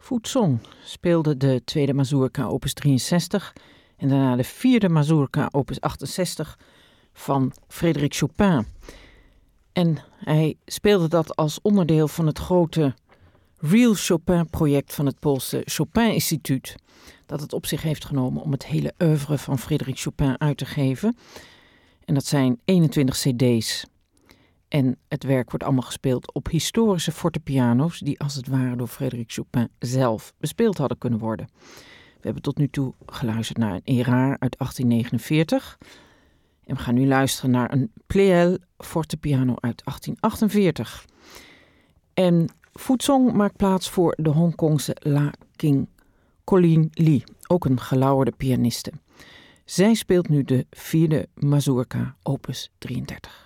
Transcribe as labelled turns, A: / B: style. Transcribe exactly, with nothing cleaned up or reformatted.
A: Fuzhong speelde de tweede mazurka opus drieënzestig en daarna de vierde mazurka opus achtenzestig van Frédéric Chopin. En hij speelde dat als onderdeel van het grote Real Chopin-project van het Poolse Chopin-instituut, dat het op zich heeft genomen om het hele oeuvre van Frédéric Chopin uit te geven. En dat zijn eenentwintig cd's. En het werk wordt allemaal gespeeld op historische fortepiano's die als het ware door Frédéric Chopin zelf bespeeld hadden kunnen worden. We hebben tot nu toe geluisterd naar een Erard uit achttien negenenveertig. En we gaan nu luisteren naar een Pleyel fortepiano uit achttien achtenveertig. En Fuzhong maakt plaats voor de Hongkongse La King Colleen Lee, ook een gelauwerde pianiste. Zij speelt nu de vierde mazurka opus drieëndertig.